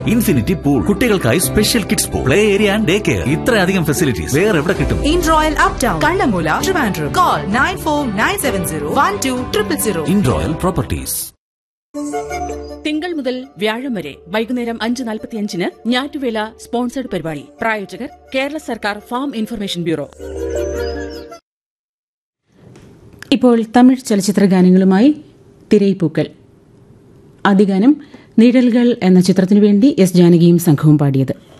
Infinity pool, കുട്ടികൾക്കായി special kids pool, play area and day care. ഇത്രയധികം facilities വേറെ എവിടെ കിട്ടും? In royal up town, Kannammoola, Trivandrum. Call 9497012000. In royal properties. തിങ്കൾ മുതൽ വ്യാഴം വരെ വൈകുന്നേരം 5:45 ഞാറ്റുവേല സ്പോൺസർഡ് പരിപാടി. പ്രായോജകർ കേരള സർക്കാർ ഫാം ഇൻഫർമേഷൻ ബ്യൂറോ. ഇപ്പോൾ തമിഴ് ചലച്ചിത്ര ഗാനങ്ങളുമായി തിരൈപ്പൂക്കൾ. ആദ്യ ഗാനം നിഴൽകൾ എന്ന ചിത്രത്തിനു വേണ്ടി എസ് ജാനകിയും സംഘവും പാടിയത്.